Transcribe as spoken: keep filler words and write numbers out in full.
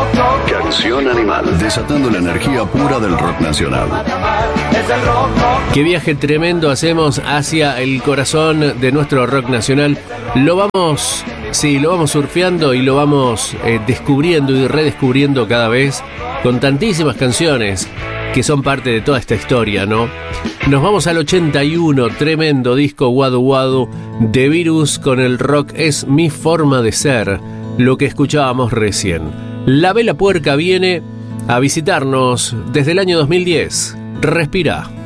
Canción Animal, desatando la energía pura del rock nacional. Qué viaje tremendo hacemos hacia el corazón de nuestro rock nacional. Lo vamos, sí, lo vamos surfeando y lo vamos eh, descubriendo y redescubriendo cada vez con tantísimas canciones que son parte de toda esta historia, ¿no? Nos vamos al ochenta y uno, tremendo disco Wadu Wadu de Virus con el rock es mi forma de ser, lo que escuchábamos recién. La Vela Puerca viene a visitarnos desde el año dos mil diez. Respira.